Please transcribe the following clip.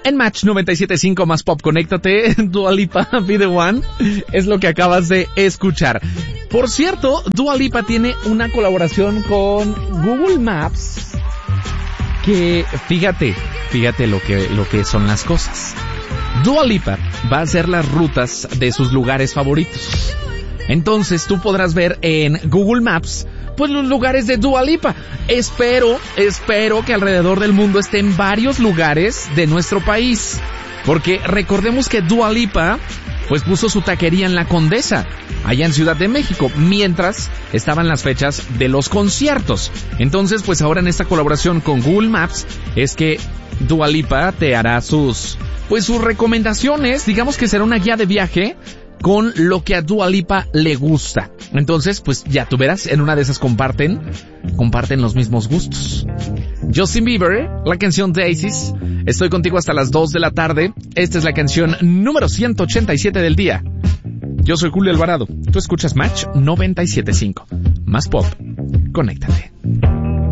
En Match 97.5 más pop, conéctate. Dua Lipa, Be The One, es lo que acabas de escuchar. Por cierto, Dua Lipa tiene una colaboración con Google Maps que, fíjate lo que son las cosas. Dua Lipa va a hacer las rutas de sus lugares favoritos. Entonces tú podrás ver en Google Maps pues los lugares de Dua Lipa. Espero que alrededor del mundo estén varios lugares de nuestro país. Porque recordemos que Dua Lipa pues puso su taquería en La Condesa, allá en Ciudad de México, mientras estaban las fechas de los conciertos. Entonces, pues ahora en esta colaboración con Google Maps, es que Dua Lipa te hará sus recomendaciones, digamos que será una guía de viaje con lo que a Dua Lipa le gusta. Entonces, pues ya tú verás, en una de esas comparten los mismos gustos. Justin Bieber, la canción Daisies. Estoy contigo hasta las 2 de la tarde. Esta es la canción número 187 del día. Yo soy Julio Alvarado. Tú escuchas Match 97.5. Más pop. Conéctate.